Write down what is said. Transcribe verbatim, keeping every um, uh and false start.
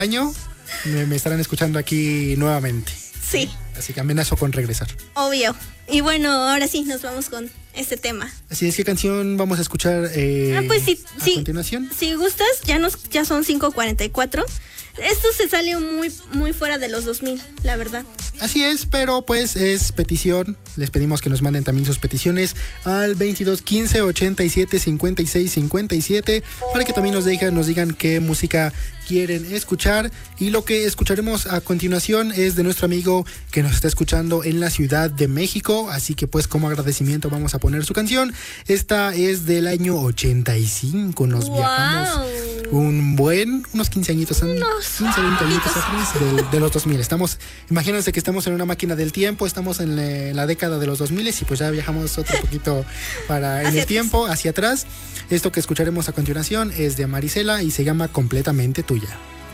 año me, me estarán escuchando aquí nuevamente. Sí. Así que amenazo con regresar. Obvio. Y bueno, ahora sí, nos vamos con este tema. Así es, ¿qué canción vamos a escuchar eh, ah, pues sí, a sí, continuación? Si gustas, ya nos ya son cinco cuarenta y cuatro. Esto se sale muy, muy fuera de los dos mil, la verdad. Así es, pero pues es petición. Les pedimos que nos manden también sus peticiones al veintidós quince ochenta y siete cincuenta y seis cincuenta y siete para que también nos digan, nos digan qué música quieren escuchar. Y lo que escucharemos a continuación es de nuestro amigo que nos está escuchando en la Ciudad de México. Así que pues como agradecimiento vamos a poner su canción. Esta es del año ochenta y cinco. Nos wow. viajamos un buen, unos quince añitos, unos quince, veinte añitos atrás de, de los dos mil. Estamos, imagínense que estamos en una máquina del tiempo, estamos en, le, en la década de los dos mil y pues ya viajamos otro poquito para en el tiempo, hacia atrás. Esto que escucharemos a continuación es de Marisela y se llama Completamente Tuya.